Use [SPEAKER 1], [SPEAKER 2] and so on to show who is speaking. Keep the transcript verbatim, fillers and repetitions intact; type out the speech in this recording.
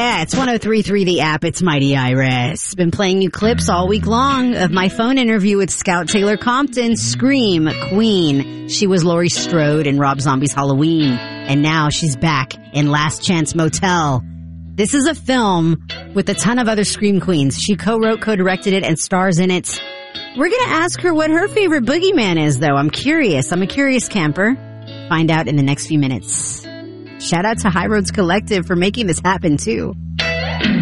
[SPEAKER 1] Yeah, it's one oh three point three The App. It's Mighty Iris. Been playing you clips all week long of my phone interview with Scout Taylor Compton, Scream Queen. She was Laurie Strode in Rob Zombie's Halloween. And now she's back in Last Chance Motel. This is a film with a ton of other Scream Queens. She co-wrote, co-directed it, and stars in it. We're going to ask her what her favorite boogeyman is, though. I'm curious. I'm a curious camper. Find out in the next few minutes. Shout out to High Roads Collective for making this happen, too.